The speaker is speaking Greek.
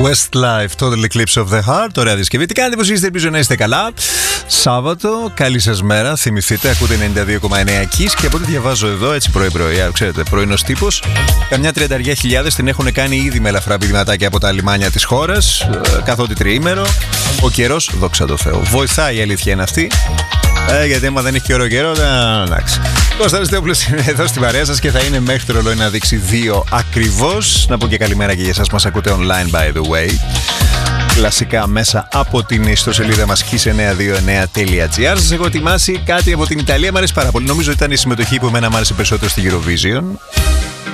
Westlife, Total Eclipse of the Heart. Ωραία διασκευή. Τι κάνετε, πως είστε, ελπίζω να είστε καλά. Σάββατο, καλή σας μέρα. Θυμηθείτε, ακούτε 92,9 Kiss και από ό,τι διαβάζω εδώ, έτσι πρωί-πρωί, ξέρετε, πρωινός τύπος. Καμιά 30.000 την έχουν κάνει ήδη με ελαφρά πηδηματάκια από τα λιμάνια της χώρας. Καθότι τριήμερο. Ο καιρός, δόξα τω Θεώ, βοηθάει, η αλήθεια είναι αυτή. Γιατί άμα δεν έχει και ωραίο καιρό, εντάξει. Κώστας Θεόπουλος είναι εδώ στην παρέα σας και θα είναι μέχρι το ρολόι να δείξει 2 ακριβώς. Να πω και καλημέρα και για εσάς μας ακούτε online, by the way. Κλασικά μέσα από την ιστοσελίδα μας kiss929.gr. Σας έχω ετοιμάσει κάτι από την Ιταλία, μου αρέσει πάρα πολύ. Νομίζω ότι ήταν η συμμετοχή που εμένα μου άρεσε περισσότερο στη Eurovision.